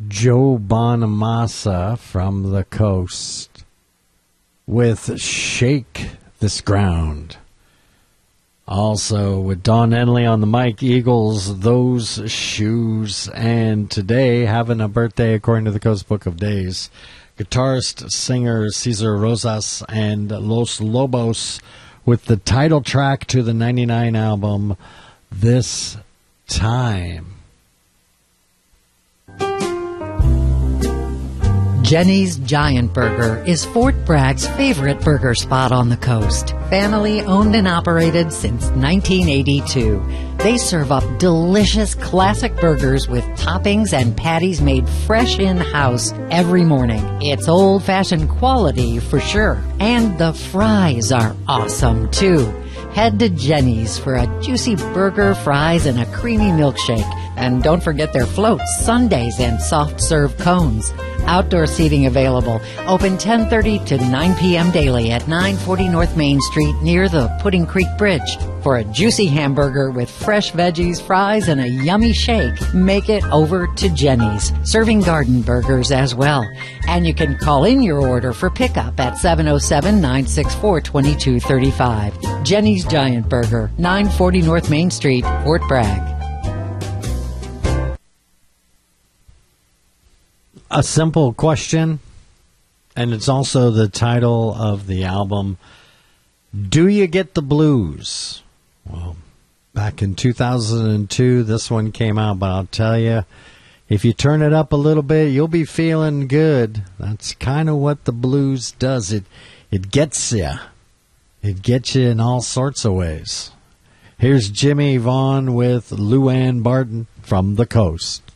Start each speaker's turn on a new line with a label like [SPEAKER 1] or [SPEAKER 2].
[SPEAKER 1] Joe Bonamassa from the coast with Shake This Ground. Also with Don Henley on the mic, Eagles, Those Shoes. And today, having a birthday according to the Coast Book of Days, guitarist, singer Cesar Rosas and Los Lobos with the title track to the 99 album, This Time.
[SPEAKER 2] Jenny's Giant Burger is Fort Bragg's favorite burger spot on the coast. Family owned and operated since 1982. They serve up delicious classic burgers with toppings and patties made fresh in-house every morning. It's old-fashioned quality for sure. And the fries are awesome too. Head to Jenny's for a juicy burger, fries, and a creamy milkshake. And don't forget their floats, sundaes, and soft-serve cones. Outdoor seating available. Open 10:30 to 9 p.m. daily at 940 North Main Street near the Pudding Creek Bridge. For a juicy hamburger with fresh veggies, fries, and a yummy shake, make it over to Jenny's, serving garden burgers as well. And you can call in your order for pickup at 707-964-2235. Jenny's Giant Burger, 940 North Main Street, Fort Bragg.
[SPEAKER 1] A simple question, and it's also the title of the album. Do you get the blues? Well, back in 2002, this one came out, but I'll tell you, if you turn it up a little bit, you'll be feeling good. That's kind of what the blues does. It gets you. It gets you in all sorts of ways. Here's Jimmy Vaughn with Luann Barton from the coast.